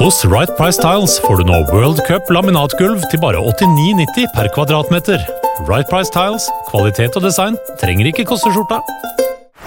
Hos Right Price Tiles får du nå World Cup laminatgulv til bare 89,90 per kvadratmeter. Right Price Tiles, kvalitet og design trenger ikke koste skjorta.